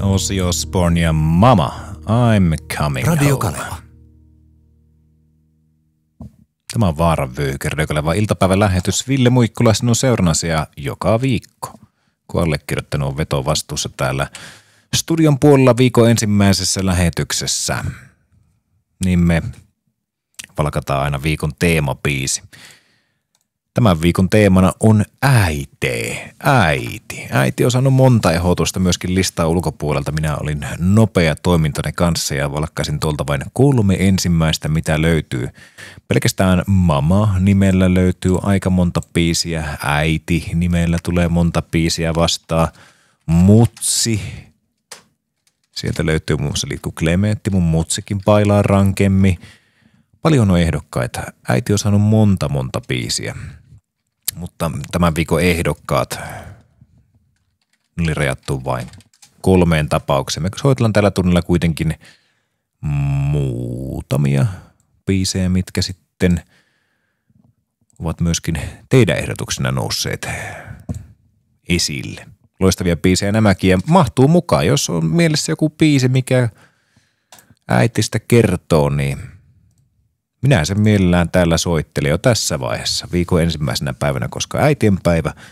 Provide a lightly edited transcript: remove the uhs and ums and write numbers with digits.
Ozzy Osbourne ja Mama, I'm coming Radio home. Kaleva. Tämä on Vaaran vyöhyke, Kaleva iltapäivän lähetys. Ville Muikkula sinun seurannasi ja joka viikko, kun allekirjoittanut on vetovastuussa täällä studion puolella viikon ensimmäisessä lähetyksessä, niin me valkataan aina viikon teemabiisi. Tämän viikon teemana on äiti. Äiti on saanut monta ehdotusta myöskin listaa ulkopuolelta. Minä olin nopea toimintani kanssa ja valkkaisin tuolta vain 3 ensimmäistä, mitä löytyy. Pelkästään Mama-nimellä löytyy aika monta biisiä. Äiti-nimellä tulee monta biisiä vastaan. Mutsi. Sieltä löytyy muun muassa Litku Klementti, mun mutsikin pailaa rankemmin. Paljon on ehdokkaita. Äiti on saanut monta biisiä. Mutta tämän viikon ehdokkaat oli rajattu vain 3 tapaukseen. Me soitellaan tällä tunnilla kuitenkin muutamia biisejä, mitkä sitten ovat myöskin teidän ehdotuksena nousseet esille. Loistavia biisejä nämäkin ja mahtuu mukaan. Jos on mielessä joku biisi, mikä äitistä kertoo, niin minä sen mielellään täällä soittelen jo tässä vaiheessa viikon ensimmäisenä päivänä, koska äitienpäivä